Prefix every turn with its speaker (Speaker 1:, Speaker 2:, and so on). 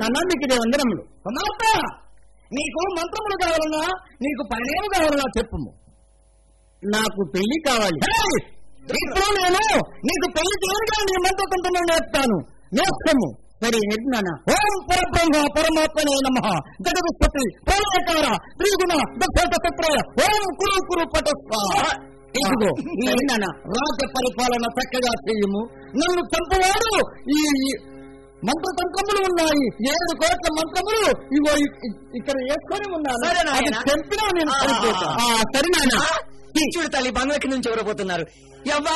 Speaker 1: నాన్న మీకు ఇదే వందనములు.
Speaker 2: కుమార్తె, నీకు మంత్రములు కావాలన్నా నీకు పనేమి కావాలన్నా చెప్పుము.
Speaker 1: నాకు పెళ్లి కావాలి.
Speaker 2: ఇప్పుడు నేను నీకు పెళ్లి చేయగా నీ మంత్రతంత్రము నేర్పుతాను. నేర్పము.
Speaker 1: సరే హెడ్ నాన్న.
Speaker 2: ఓం పరబ్రహ్మ పరమాత్మనే నమః జగదుత్పత్తి ప్రళయకార త్రిగుణ దశరథపుత్ర ఓం కురు కురు పటస్వాహ. ఇదిగో ఈ రాజ్య పరిపాలన చక్కగా చెయ్యము. నన్ను చంపువాడు ఈ మంత్రతంత్రములు ఉన్నాయి, 7 కోట్ల మంత్రములు ఇవో ఇక్కడ వేసుకొని ఉన్నాను. అది చంపినా నేను
Speaker 1: సరే నాన్న.
Speaker 3: చూడు తల్లి బంగ్లాకి నుంచి ఎవరైపోతున్నారు.